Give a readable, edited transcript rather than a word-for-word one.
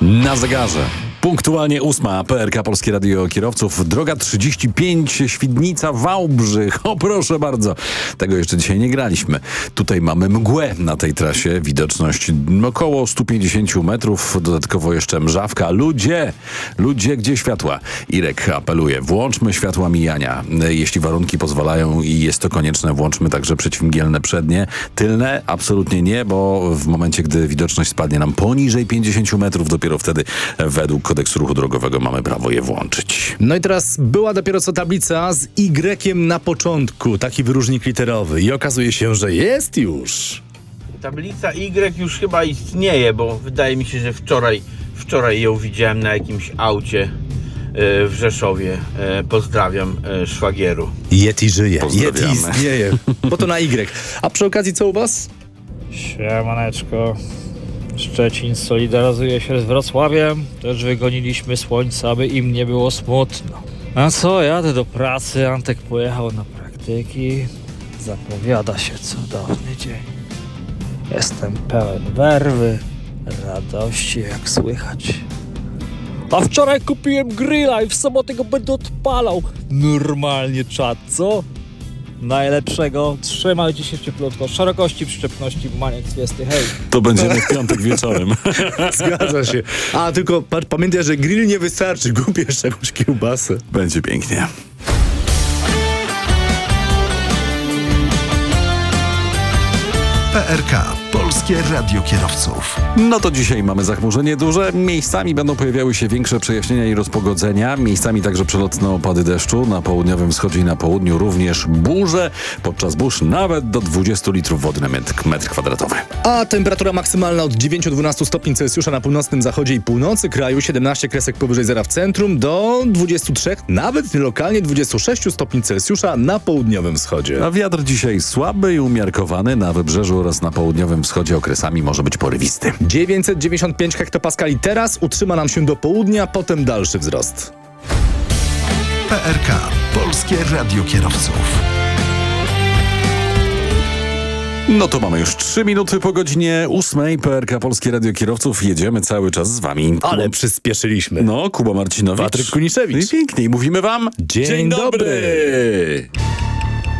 Na zegarze. Punktualnie 8. PRK Polskie Radio Kierowców. Droga 35, Świdnica, Wałbrzych. O, proszę bardzo. Tego jeszcze dzisiaj nie graliśmy. Tutaj mamy mgłę na tej trasie. Widoczność około 150 metrów. Dodatkowo jeszcze mrzawka. Ludzie, gdzie światła? Irek apeluje. Włączmy światła mijania. Jeśli warunki pozwalają i jest to konieczne, włączmy także przeciwmgielne przednie. Tylne? Absolutnie nie, bo w momencie, gdy widoczność spadnie nam poniżej 50 metrów, dopiero wtedy według kodeksu ruchu drogowego mamy prawo je włączyć. No i teraz była dopiero co tablica z Y na początku, taki wyróżnik literowy i okazuje się, że jest już. Tablica Y już chyba istnieje, bo wydaje mi się, że wczoraj ją widziałem na jakimś aucie w Rzeszowie. Pozdrawiam szwagieru. Yeti żyje, Yeti Pozdrawiamy. istnieje, bo to na Y. A przy okazji co u was? Siemaneczko. Szczecin solidaryzuje się z Wrocławiem. Też wygoniliśmy słońce, aby im nie było smutno. A co, jadę do pracy. Antek pojechał na praktyki. Zapowiada się cudowny dzień. Jestem pełen werwy, radości, jak słychać. A wczoraj kupiłem grilla i w sobotę go będę odpalał. Normalnie czad, co? Najlepszego. Trzymajcie się cieplutko. Szerokości, przyczepności, maniek zwiesty. Hej. To będziemy w piątek wieczorem. Zgadza się. A tylko pamiętaj, że grill nie wystarczy, kupię jeszcze jakąś kiełbasę. Będzie pięknie. PRK. Polskie Radio Kierowców. No to dzisiaj mamy zachmurzenie duże. Miejscami będą pojawiały się większe przejaśnienia i rozpogodzenia. Miejscami także przelotne opady deszczu. Na południowym wschodzie i na południu również burze. Podczas burz nawet do 20 litrów wody na metr kwadratowy. A temperatura maksymalna od 9-12 stopni Celsjusza na północnym zachodzie i północy kraju, 17 kresek powyżej zera w centrum, do 23, nawet lokalnie 26 stopni Celsjusza na południowym wschodzie. A wiatr dzisiaj słaby i umiarkowany. Na wybrzeżu oraz na południowym wschodzie okresami może być porywisty. 995 hektopaskali teraz, utrzyma nam się do południa, potem dalszy wzrost. PRK. Polskie Radio Kierowców. No to mamy już 3 minuty po godzinie 8. PRK Polskie Radio Kierowców. Jedziemy cały czas z wami. Ale przyspieszyliśmy. No, Kuba Marcinowicz. Patryk Kuniszewicz. I pięknie. I mówimy wam Dzień dobry.